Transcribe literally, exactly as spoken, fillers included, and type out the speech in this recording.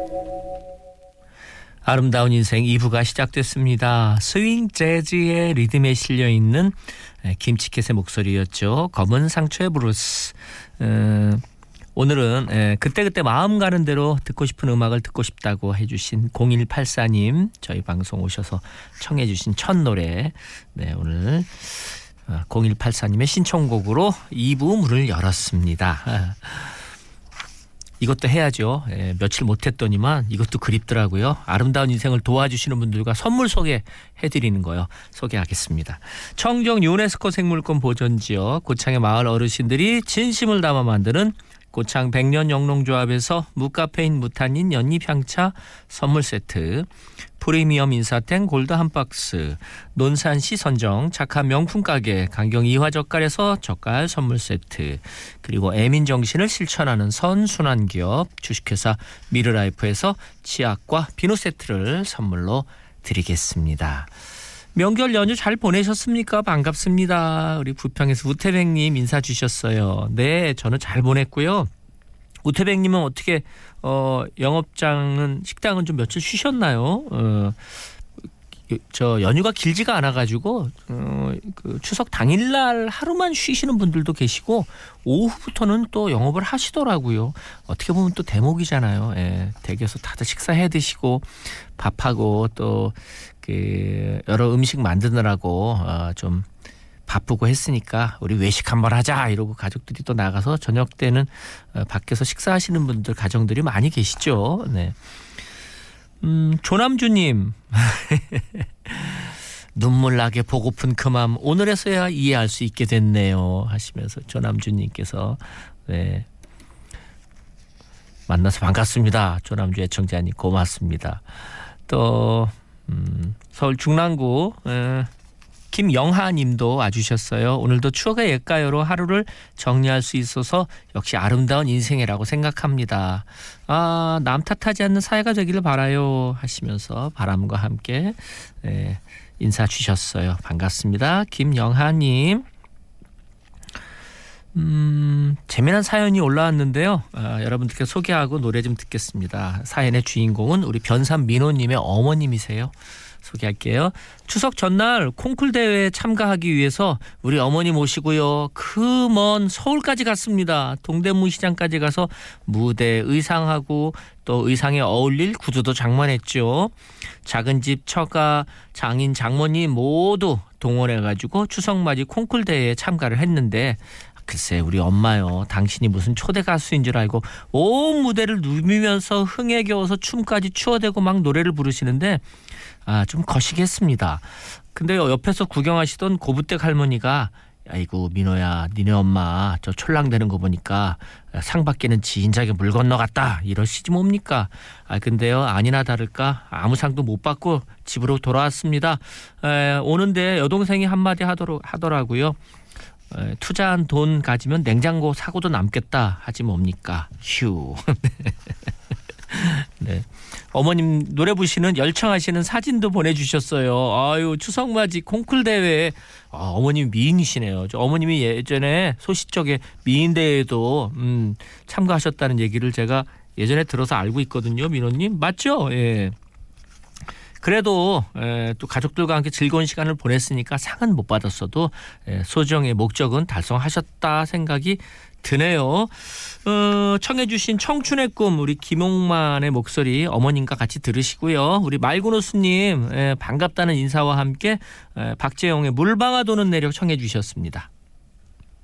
아름다운 인생 이 부가 시작됐습니다. 스윙 재즈의 리듬에 실려있는 김치캣의 목소리였죠. 검은 상처의 브루스. 어, 오늘은 그때그때 마음 가는 대로 듣고 싶은 음악을 듣고 싶다고 해주신 공일팔사 님 저희 방송 오셔서 청해 주신 첫 노래. 네, 오늘 공일팔사 님의 신청곡으로 이 부 문을 열었습니다. 이것도 해야죠. 예, 며칠 못했더니만 이것도 그립더라고요. 아름다운 인생을 도와주시는 분들과 선물 소개해드리는 거요. 소개하겠습니다. 청정 유네스코 생물권 보존지역 고창의 마을 어르신들이 진심을 담아 만드는 고창 백년 영농조합에서 무카페인 무탄닌 연잎향차 선물 세트, 프리미엄 인사땡 골드 한 박스, 논산시 선정 착한 명품 가게 강경 이화젓갈에서 젓갈 선물 세트, 그리고 애민정신을 실천하는 선순환 기업 주식회사 미르라이프에서 치약과 비누 세트를 선물로 드리겠습니다. 명절 연휴 잘 보내셨습니까? 반갑습니다. 우리 부평에서 우태백님 인사 주셨어요. 네, 저는 잘 보냈고요. 우태백님은 어떻게 어, 영업장은 식당은 좀 며칠 쉬셨나요? 어, 저 연휴가 길지가 않아가지고 어, 그 추석 당일날 하루만 쉬시는 분들도 계시고 오후부터는 또 영업을 하시더라고요. 어떻게 보면 또 대목이잖아요. 예, 댁에서 다들 식사해 드시고 밥하고 또 그 여러 음식 만드느라고 어, 좀 바쁘고 했으니까 우리 외식 한번 하자 이러고 가족들이 또 나가서 저녁 때는 어, 밖에서 식사하시는 분들 가정들이 많이 계시죠. 네. 음, 조남주님 눈물 나게 보고픈 그 맘 오늘에서야 이해할 수 있게 됐네요 하시면서 조남주님께서 네. 만나서 반갑습니다. 조남주 애청자님 고맙습니다. 또 음, 서울 중랑구 에, 김영하님도 와주셨어요. 오늘도 추억의 옛가요로 하루를 정리할 수 있어서 역시 아름다운 인생이라고 생각합니다. 아, 남 탓하지 않는 사회가 되기를 바라요 하시면서 바람과 함께 에, 인사 주셨어요. 반갑습니다. 김영하님. 음, 재미난 사연이 올라왔는데요. 아, 여러분들께 소개하고 노래 좀 듣겠습니다. 사연의 주인공은 우리 변산 민호님의 어머님이세요. 소개할게요. 추석 전날 콩쿨 대회에 참가하기 위해서 우리 어머니 모시고요. 그 먼 서울까지 갔습니다. 동대문 시장까지 가서 무대 의상하고 또 의상에 어울릴 구두도 장만했죠. 작은 집 처가 장인 장모님 모두 동원해가지고 추석맞이 콩쿨 대회에 참가를 했는데 글쎄 우리 엄마요. 당신이 무슨 초대 가수인 줄 알고 온 무대를 누비면서 흥에 겨워서 춤까지 추어대고 막 노래를 부르시는데 아, 좀 거시기했습니다. 근데 옆에서 구경하시던 고부댁 할머니가 아이고 민호야 니네 엄마 저 촐랑대는 거 보니까 상 받기는 진작에 물 건너갔다 이러시지 뭡니까. 아 근데요 아니나 다를까 아무 상도 못 받고 집으로 돌아왔습니다. 에, 오는데 여동생이 한마디 하더라, 하더라고요. 에, 투자한 돈 가지면 냉장고 사고도 남겠다 하지 뭡니까. 휴. 네. 어머님 노래 부시는 열창하시는 사진도 보내주셨어요. 아유 추석맞이 콩쿨 대회. 아, 어머님 미인이시네요. 저 어머님이 예전에 소시적에 미인대회에도 음, 참가하셨다는 얘기를 제가 예전에 들어서 알고 있거든요. 민호님 맞죠? 예. 그래도 에, 또 가족들과 함께 즐거운 시간을 보냈으니까 상은 못 받았어도 에, 소정의 목적은 달성하셨다 생각이 드네요. 어, 청해 주신 청춘의 꿈 우리 김용만의 목소리 어머님과 같이 들으시고요. 우리 말구노수님 에, 반갑다는 인사와 함께 에, 박재영의 물방아 도는 내력 청해 주셨습니다.